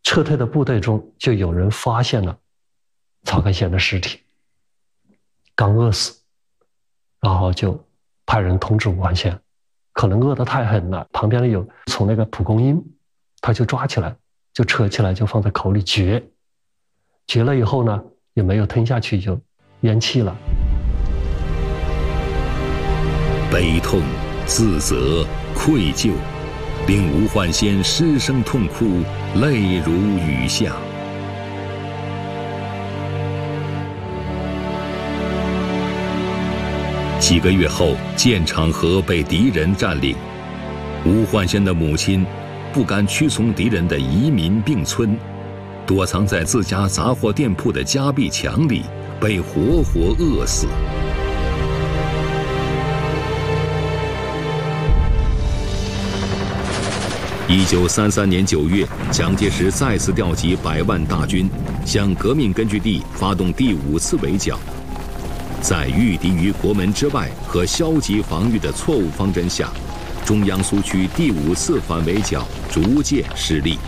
撤退的部队中就有人发现了曹开贤的尸体，刚饿死，然后就派人通知吴焕先，可能饿得太狠了，旁边有从那个蒲公英，他就抓起来，就扯起来，就放在口里嚼，嚼了以后呢，也没有吞下去，就咽气了。 悲痛、自责、愧疚，令吴焕先失声痛哭，泪如雨下。几个月后，建昌河被敌人占领，吴焕先的母亲不甘屈从敌人的移民并村，躲藏在自家杂货店铺的夹壁墙里，被活活饿死。1933年9月，蒋介石再次调集100万大军，向革命根据地发动第5次围剿。在御敌于国门之外和消极防御的错误方针下，中央苏区第5次反围剿逐渐失利。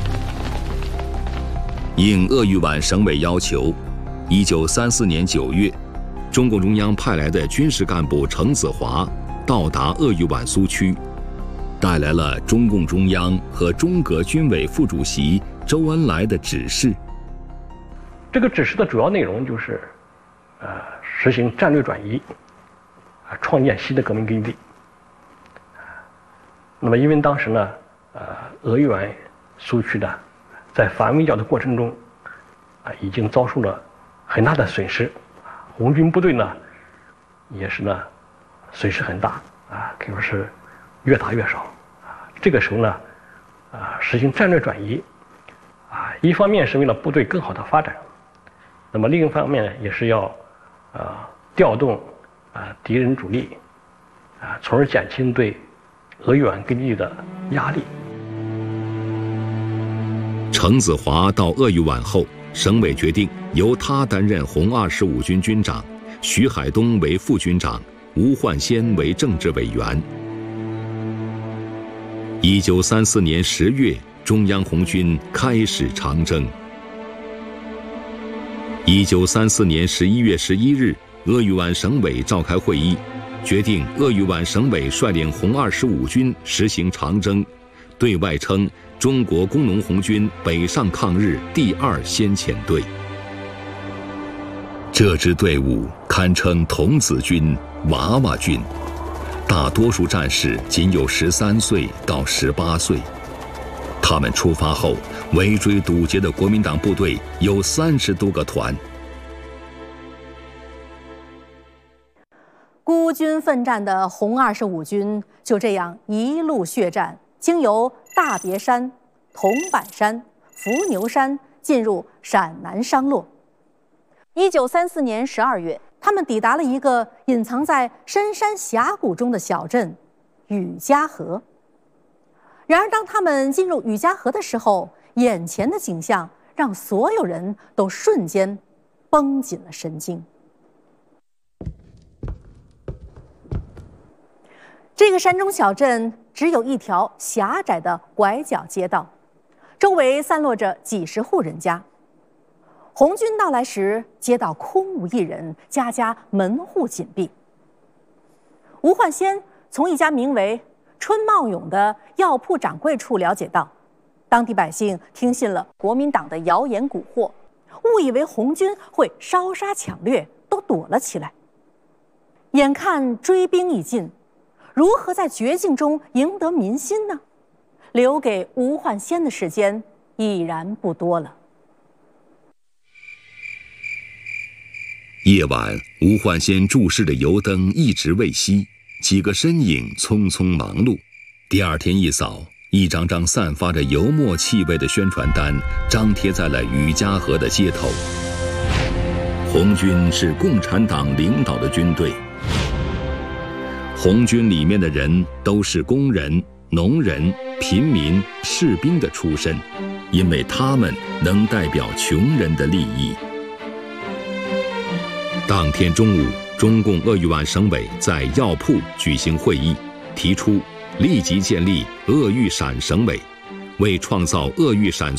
应鄂豫皖省委要求，1934年9月，中共中央派来的军事干部程子华到达鄂豫皖苏区，带来了中共中央和中革军委副主席周恩来的指示。 这个指示的主要内容就是，实行战略转移，创建新的革命根据地。那么，因为当时呢，鄂豫皖苏区呢，在反围剿的过程中，已经遭受了很大的损失，红军部队呢，也是呢，损失很大，可以说是越打越少。这个时候呢，实行战略转移，一方面是为了部队更好的发展，那么另一方面呢，也是要调动敌人主力，从而减轻对鄂豫皖根据地的压力。 程子华到鄂豫皖后，省委决定由他担任红25军军长，徐海东为副军长，吴焕先为政治委员。1934年10月，中央红军开始长征。1934年11月11日，鄂豫皖省委召开会议，决定鄂豫皖省委率领红25军实行长征，对外称中国工农红军北上抗日第2先遣队。这支队伍堪称童子军、娃娃军，大多数战士仅有13岁到18岁。他们出发后，围追堵截的国民党部队有30多个团。 孤军奋战的红25军就这样一路血战，经由大别山、桐柏山、伏牛山，进入陕南商洛。1934年12月，他们抵达了一个隐藏在深山峡谷中的小镇雨家河。然而，当他们进入雨家河的时候，眼前的景象让所有人都瞬间绷紧了神经。这个山中小镇只有一条狭窄的拐角街道，周围散落着几十户人家。红军到来时，街道空无一人，家家门户紧闭。吴焕先从一家名为春茂永的药铺掌柜处了解到，当地百姓听信了国民党的谣言蛊惑，误以为红军会烧杀抢掠，都躲了起来。眼看追兵已近，如何在绝境中赢得民心呢？留给吴焕先的时间已然不多了。 夜晚，吴焕先注视的油灯一直未熄，几个身影匆匆忙碌。第二天一早，一张张散发着油墨气味的宣传单张贴在了雨家河的街头。红军是共产党领导的军队，红军里面的人都是工人、农人、平民、士兵的出身，因为他们能代表穷人的利益。当天中午，中共鄂豫皖省委在药铺举行会议，提出立即建立鄂豫陕省委，为创造鄂豫陕